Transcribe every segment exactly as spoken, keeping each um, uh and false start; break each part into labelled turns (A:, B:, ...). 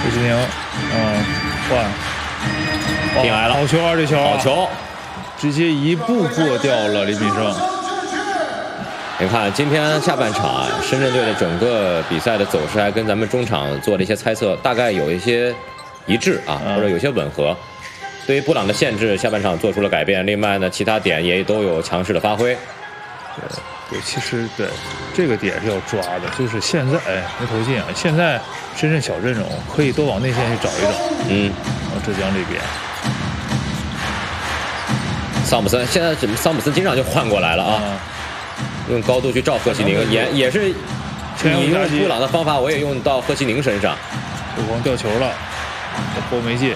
A: 胡锡宁，嗯，换，
B: 进来了，
A: 好球啊！这球，
B: 好球，
A: 直接一步过掉了李炳胜。
B: 你看今天下半场啊，深圳队的整个比赛的走势还跟咱们中场做的一些猜测大概有一些一致啊，
A: 嗯、
B: 或者有些吻合。对于布朗的限制，下半场做出了改变。另外呢，其他点也都有强势的发挥。
A: 对对，其实对这个点是要抓的，就是现在哎没投进啊。现在深圳小阵容可以多往内线去找一找。
B: 嗯，
A: 然后浙江这边，
B: 桑普森现在怎么桑普森经常就换过来了啊？嗯用高度去照贺锡宁，也也是你用布朗的方法，我也用到贺锡宁身上。
A: 后方掉球了，波没进，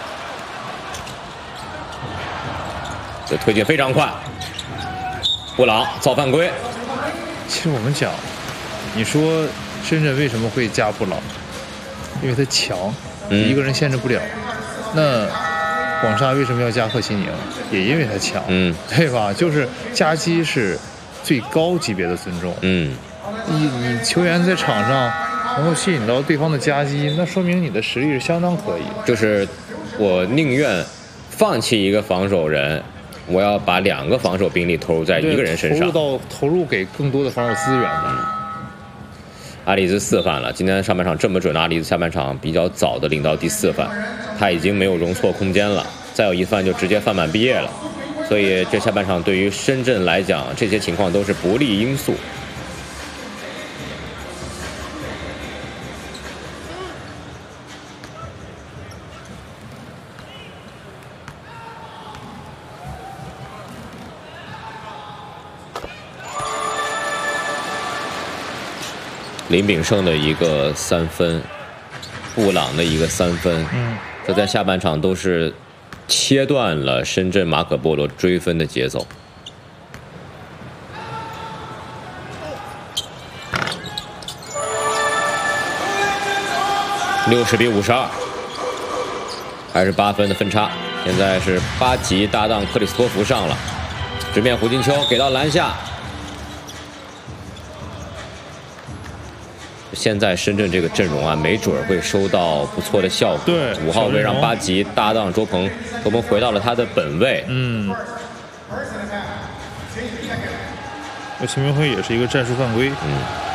B: 这推进非常快。布朗造犯规。
A: 其实我们讲，你说深圳为什么会加布朗？因为他强，
B: 嗯、
A: 一个人限制不了。那广厦为什么要加贺锡宁？也因为他强，
B: 嗯，
A: 对吧？就是夹击是最高级别的尊重。
B: 嗯，
A: 你你球员在场上能够吸引到对方的夹击，那说明你的实力是相当可以。
B: 就是我宁愿放弃一个防守人，我要把两个防守兵力投入在一个人身上，
A: 投入到投入给更多的防守资源的。
B: 嗯、阿里兹四犯了，今天上半场这么准的阿里兹下半场比较早的领到第四犯，他已经没有容错空间了，再有一犯就直接犯满毕业了。所以这下半场对于深圳来讲，这些情况都是不利因素。林炳胜的一个三分，布朗的一个三分，
A: 嗯，
B: 这在下半场都是切断了深圳马可波罗追分的节奏。六十比五十二，还是八分的分差。现在是巴吉搭档克里斯托弗上了，直面胡金秋给到篮下。现在深圳这个阵容啊，没准会收到不错的效果。
A: 对，
B: 五号位让巴吉搭档周鹏，周鹏回到了他的本位。
A: 嗯。那秦明辉也是一个战术犯规。
B: 嗯。